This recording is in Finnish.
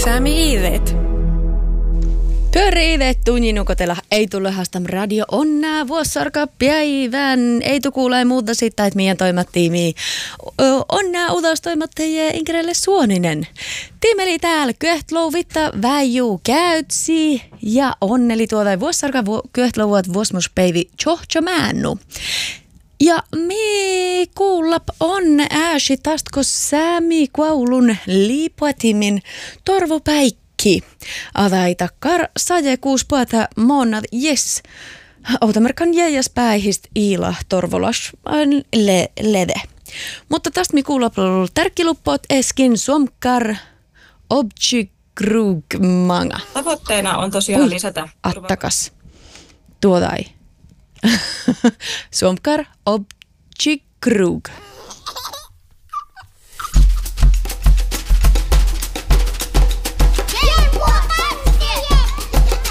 Säämi iivet. Pyöriivet tunninukotella ei tule haastam radio onnää vuossarka päivän. Ei kuulee muuta sitä, että meidän toimattiimi onnää utostoimattajia Inkerelle Suoninen. Tiimeli täällä köhtlouvitta väijuu käytsi ja onneli tuoda vuossarka köhtlouvat vuosmuspäivi Tjohtjamännu. Ja me kuullap on ääsi tastko Säämi Kuaulun liipuatimin torvopäikki. Adaitakar saje kuus puolta monat jes. Outamerkan jäjäs päihist iila torvolas lede. Mutta tästä me kuullap tärkkiluppot eskin suomkar objikrugmanga. Tavoitteena on tosiaan lisätä attakas. Tuodai. Suomkar objikrug.